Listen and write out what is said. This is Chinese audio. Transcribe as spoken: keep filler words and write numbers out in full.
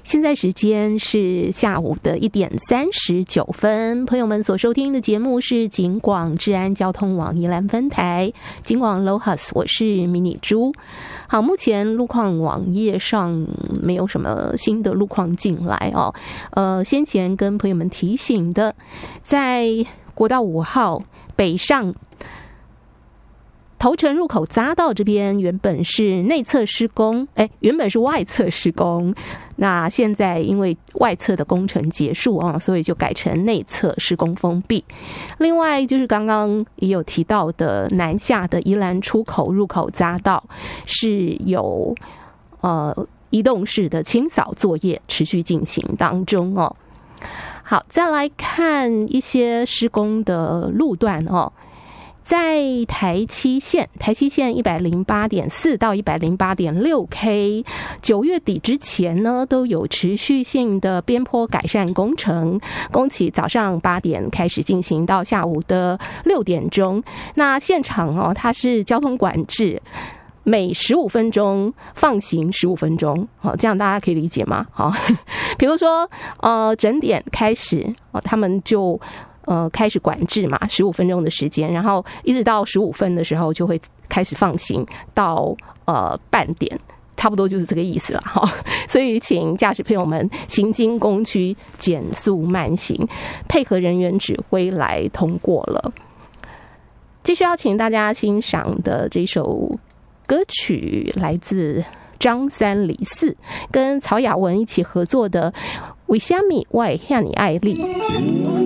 现在时间是下午的一点三十九分，朋友们所收听的节目是警广治安交通网宜兰分台，警广 Lohas， 我是迷你猪。好，目前路况网页上没有什么新的路况进来哦。呃，先前跟朋友们提醒的，在国道五号北上头城入口匝道这边原本是内侧施工，哎，原本是外侧施工，那现在因为外侧的工程结束啊，所以就改成内侧施工封闭。另外就是刚刚也有提到的南下的宜兰出口入口匝道是有呃移动式的清扫作业持续进行当中哦。好，再来看一些施工的路段哦。在台七线，台七线 一百零八点四 到 一百零八点六 K， 九月底之前呢都有持续性的边坡改善工程，工期早上八点开始进行到下午的六点钟。那现场哦，它是交通管制，每十五分钟放行十五分钟，好，这样大家可以理解吗？好，比如说呃整点开始，哦，他们就呃，开始管制嘛，十五分钟的时间，然后一直到十五分的时候就会开始放行到呃半点，差不多就是这个意思了哈。所以请驾驶朋友们行经工区减速慢行，配合人员指挥来通过了。继续要请大家欣赏的这首歌曲来自张三李四跟曹雅文一起合作的《为什么我会那么爱你》。